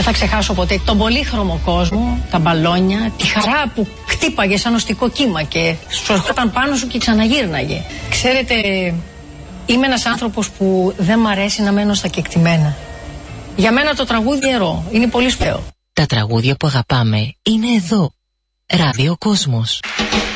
Δεν θα ξεχάσω ποτέ τον πολύχρωμο κόσμο, τα μπαλόνια, τη χαρά που χτύπαγε σαν οστικό κύμα και σου ερχόταν πάνω σου και ξαναγύρναγε. Ξέρετε, είμαι ένας άνθρωπος που δεν μ' αρέσει να μένω στα κεκτημένα. Για μένα το τραγούδι ιερό, είναι πολύ σπουδαίο. Τα τραγούδια που αγαπάμε είναι εδώ. Ράδιο Κόσμος.